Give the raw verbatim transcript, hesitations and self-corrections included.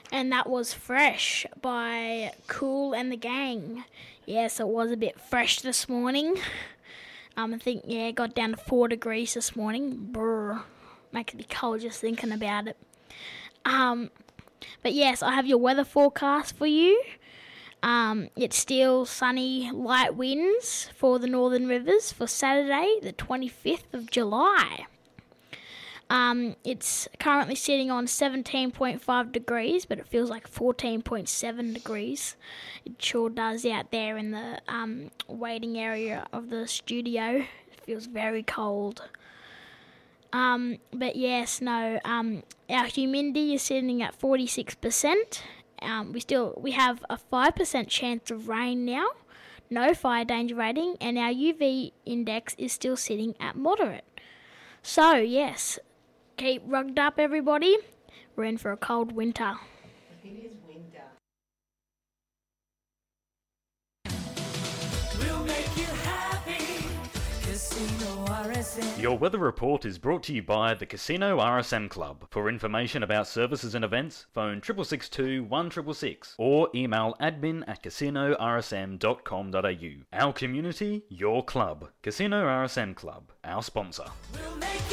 And that was Fresh by Cool and the Gang. Yes, it was a bit fresh this morning. Um, I think, yeah, it got down to four degrees this morning. Brr. Makes me cold just thinking about it. Um, but yes, I have your weather forecast for you. Um, it's still sunny, light winds for the Northern Rivers for Saturday, the twenty-fifth of July. Um, it's currently sitting on seventeen point five degrees, but it feels like fourteen point seven degrees. It sure does out there in the um, waiting area of the studio. It feels very cold. Um, but yes, no, um, our humidity is sitting at forty-six percent. Um, we still we have a five percent chance of rain now, no fire danger rating, and our U V index is still sitting at moderate. So, yes, keep rugged up, everybody. We're in for a cold winter. It is winter. We'll make you happy. Casino R S M. Your weather report is brought to you by the Casino R S M Club. For information about services and events, phone six six two, one six six six or email admin at casino r s m dot com dot a u. Our community, your club. Casino R S M Club, our sponsor. We'll make